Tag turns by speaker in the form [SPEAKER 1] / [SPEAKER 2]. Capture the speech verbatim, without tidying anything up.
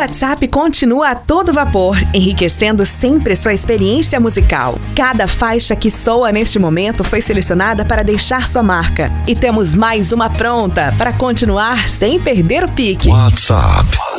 [SPEAKER 1] WhatsApp continua a todo vapor, enriquecendo sempre sua experiência musical. Cada faixa que soa neste momento foi selecionada para deixar sua marca. E temos mais uma pronta para continuar sem perder o pique.
[SPEAKER 2] WhatsApp.